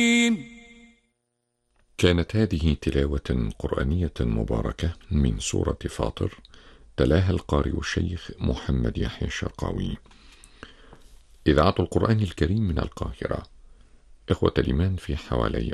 كانت هذه تلاوة قرآنية مباركة من سورة فاطر، تلاها القارئ الشيخ محمد يحيى الشرقاوي. إذاعة القرآن الكريم من القاهرة. إخوة الإيمان، في حوالي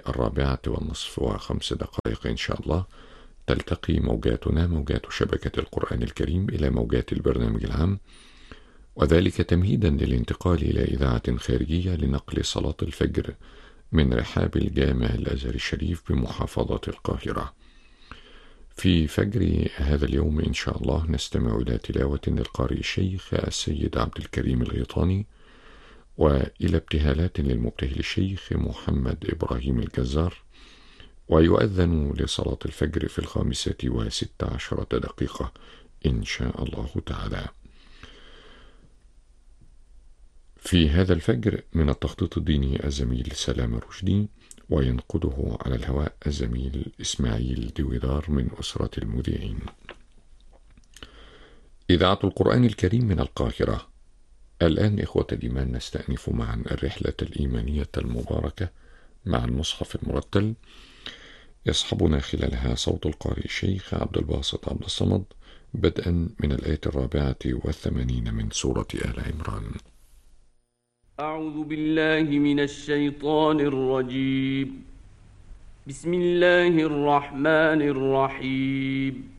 4:05 إن شاء الله تلتقي موجاتنا، موجات شبكة القرآن الكريم، إلى موجات البرنامج العام، وذلك تمهيدا للانتقال إلى إذاعة خارجية لنقل صلاة الفجر من رحاب الجامع الأزهر الشريف بمحافظة القاهرة. في فجر هذا اليوم إن شاء الله نستمع إلى تلاوة للقارئ الشيخ السيد عبد الكريم الغيطاني، وإلى ابتهالات للمبتهل الشيخ محمد إبراهيم الجزار، ويؤذن لصلاة الفجر في 5:16 إن شاء الله تعالى. في هذا الفجر من التخطيط الديني الزميل سلام رشدي، وينقده على الهواء الزميل إسماعيل دويدار من أسرة المذيعين. إذاعة القرآن الكريم من القاهرة. الآن إخوة الإيمان نستأنف معا الرحلة الإيمانية المباركة مع المصحف المرتل، يصحبنا خلالها صوت القارئ الشيخ عبد الباسط عبد الصمد، بدءا من الآية 84 من سورة آل عمران. أعوذ بالله من الشيطان الرجيم. بسم الله الرحمن الرحيم.